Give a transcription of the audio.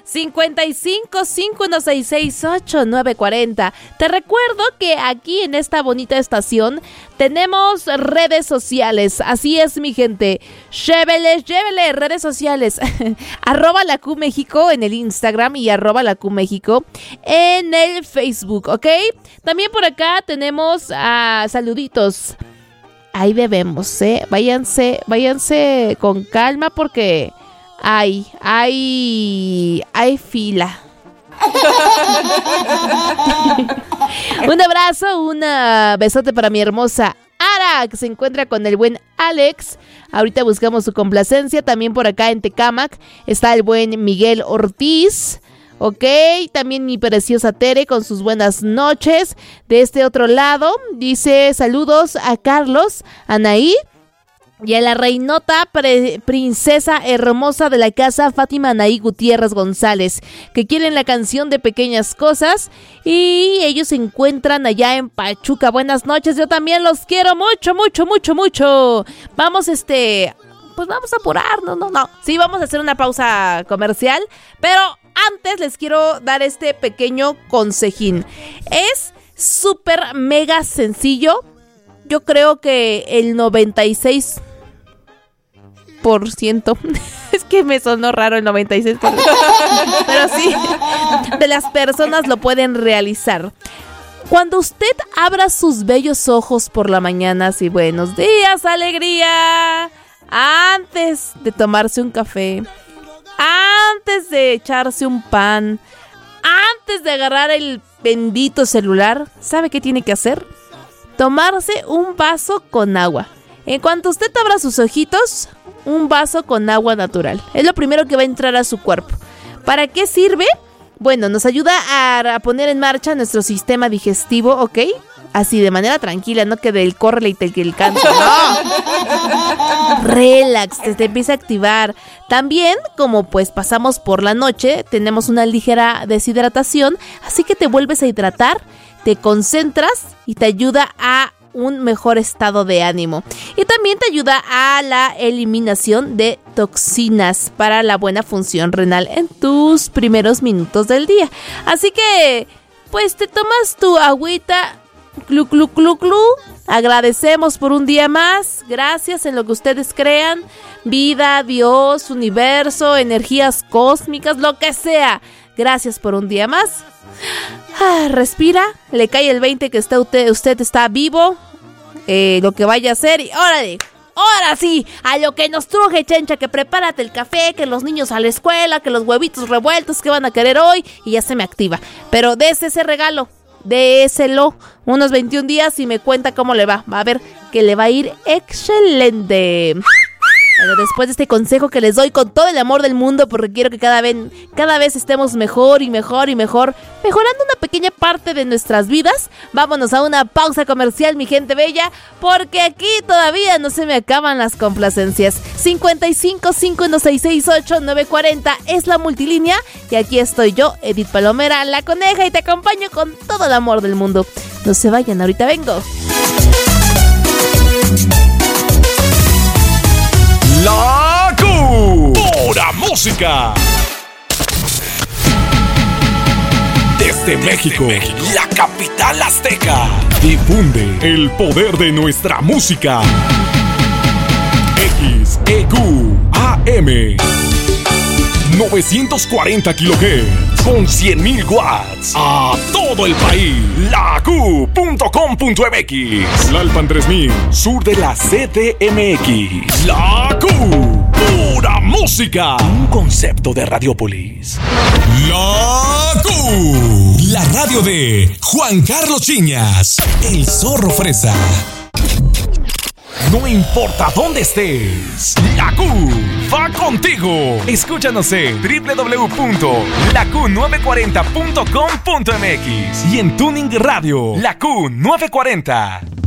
5551668940. Te recuerdo que aquí en esta bonita estación tenemos redes sociales. Así es, mi gente. Llévele redes sociales. @la Q México en el Instagram y @la Q México en el Facebook, ¿ok? También por acá tenemos saluditos. Ahí debemos, váyanse con calma porque hay fila. Un abrazo, un besote para mi hermosa Ara, que se encuentra con el buen Alex. Ahorita buscamos su complacencia. También por acá en Tecámac está el buen Miguel Ortiz. Ok, también mi preciosa Tere con sus buenas noches. De este otro lado dice saludos a Carlos, Anaí y a la reinota princesa hermosa de la casa, Fátima Anaí Gutiérrez González, que quieren la canción de Pequeñas Cosas y ellos se encuentran allá en Pachuca. Buenas noches, yo también los quiero mucho. Vamos pues vamos a apurarnos, no. Sí, vamos a hacer una pausa comercial, pero antes les quiero dar este pequeño consejín. Es súper mega sencillo. Yo creo que el 96%. Es que me sonó raro el 96%. Pero sí, de las personas lo pueden realizar. Cuando usted abra sus bellos ojos por la mañana, así, buenos días, alegría. Antes de tomarse un café, antes de echarse un pan, antes de agarrar el bendito celular, ¿sabe qué tiene que hacer? Tomarse un vaso con agua. En cuanto usted abra sus ojitos, un vaso con agua natural. Es lo primero que va a entrar a su cuerpo. ¿Para qué sirve? Bueno, nos ayuda a poner en marcha nuestro sistema digestivo, ¿ok? Así, de manera tranquila, no que del córrele y que el cáncer, no. Relax, te empieza a activar. También, como pues pasamos por la noche, tenemos una ligera deshidratación, así que te vuelves a hidratar, te concentras y te ayuda a un mejor estado de ánimo. Y también te ayuda a la eliminación de toxinas para la buena función renal en tus primeros minutos del día. Así que, pues te tomas tu agüita. Clu. Agradecemos por un día más. Gracias en lo que ustedes crean. Vida, Dios, universo, energías cósmicas, lo que sea. Gracias por un día más. Respira, le cae el 20 que usted está vivo. Lo que vaya a hacer y órale. Ahora sí, a lo que nos truje, chencha, que prepárate el café, que los niños a la escuela, que los huevitos revueltos que van a querer hoy y ya se me activa. Pero dese ese regalo. Déselo unos 21 días y me cuenta cómo le va. Va a ver que le va a ir excelente. Bueno, después de este consejo que les doy con todo el amor del mundo, porque quiero que cada vez estemos mejor, mejorando una pequeña parte de nuestras vidas, vámonos a una pausa comercial, mi gente bella, porque aquí todavía no se me acaban las complacencias. 5551668940 es la multilínea y aquí estoy yo, Edith Palomera, la coneja, y te acompaño con todo el amor del mundo. No se vayan, ahorita vengo. La Q, pura música. Desde México, la capital azteca, difunde el poder de nuestra música. XEQ AM 940 kHz con 100.000 watts a todo el país. LaQ.com.mx, Lalpan 3000, sur de la CDMX. La Q, pura música. Un concepto de Radiopolis. La Q, la radio de Juan Carlos Chiñas, el zorro fresa. No importa dónde estés, la Q va contigo. Escúchanos en www.laq940.com.mx y en Tuning Radio, la Q940.